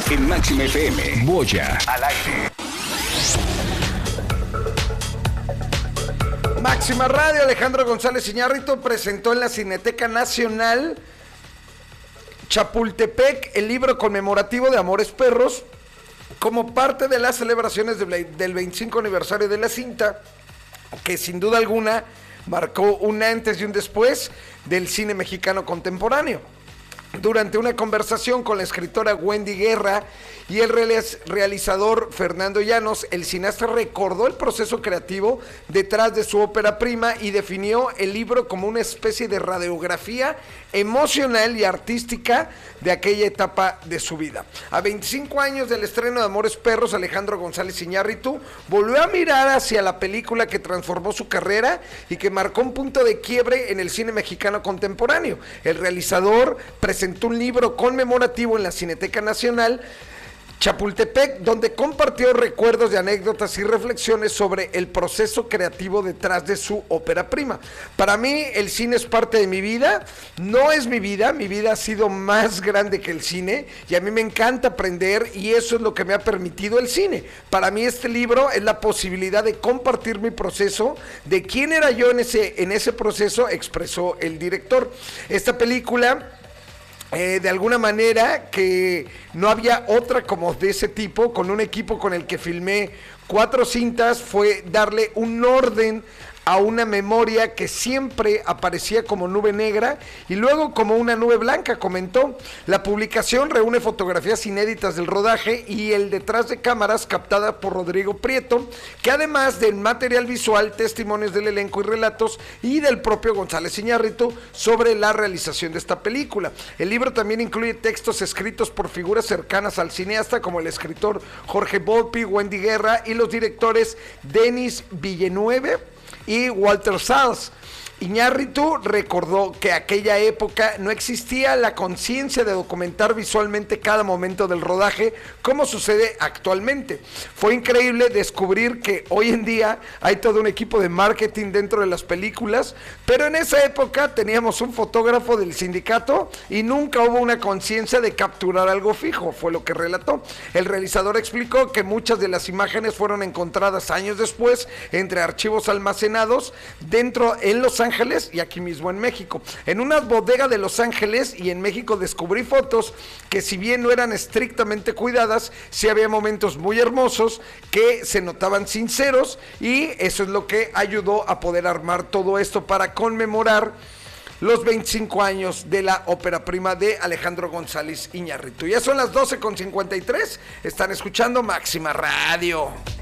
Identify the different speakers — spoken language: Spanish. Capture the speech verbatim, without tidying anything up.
Speaker 1: En Máxima F M, Boya al aire.
Speaker 2: Máxima Radio, Alejandro González Iñárritu presentó en la Cineteca Nacional Chapultepec el libro conmemorativo de Amores Perros como parte de las celebraciones del veinticinco aniversario de la cinta, que sin duda alguna marcó un antes y un después del cine mexicano contemporáneo. Durante una conversación con la escritora Wendy Guerra y el realizador Fernando Llanos, el cineasta recordó el proceso creativo detrás de su ópera prima y definió el libro como una especie de radiografía emocional y artística de aquella etapa de su vida. A veinticinco años del estreno de Amores Perros, Alejandro González Iñárritu volvió a mirar hacia la película que transformó su carrera y que marcó un punto de quiebre en el cine mexicano contemporáneo. El realizador presentó un libro conmemorativo en la Cineteca Nacional Chapultepec, donde compartió recuerdos de anécdotas y reflexiones sobre el proceso creativo detrás de su ópera prima. Para mí, el cine es parte de mi vida, no es mi vida, mi vida ha sido más grande que el cine y a mí me encanta aprender y eso es lo que me ha permitido el cine. Para mí este libro es la posibilidad de compartir mi proceso, de quién era yo en ese, en ese proceso, expresó el director. Esta película... Eh, de alguna manera que no había otra como de ese tipo, con un equipo con el que filmé cuatro cintas, fue darle un orden a una memoria que siempre aparecía como nube negra y luego como una nube blanca, comentó. La publicación reúne fotografías inéditas del rodaje y el detrás de cámaras captada por Rodrigo Prieto, que además del material visual, testimonios del elenco y relatos y del propio González Iñárritu sobre la realización de esta película. El libro también incluye textos escritos por figuras cercanas al cineasta como el escritor Jorge Volpi, Wendy Guerra y los directores Denis Villeneuve y Walter Salles. Iñárritu recordó que aquella época no existía la conciencia de documentar visualmente cada momento del rodaje como sucede actualmente. Fue increíble descubrir que hoy en día hay todo un equipo de marketing dentro de las películas, pero en esa época teníamos un fotógrafo del sindicato y nunca hubo una conciencia de capturar algo fijo, fue lo que relató. El realizador explicó que muchas de las imágenes fueron encontradas años después entre archivos almacenados dentro en Los Ángeles Ángeles y aquí mismo en México. En una bodega de Los Ángeles y en México descubrí fotos que, si bien no eran estrictamente cuidadas, sí había momentos muy hermosos que se notaban sinceros y eso es lo que ayudó a poder armar todo esto para conmemorar los veinticinco años de la ópera prima de Alejandro González Iñárritu. Ya son las doce con cincuenta y tres, están escuchando Máxima Radio.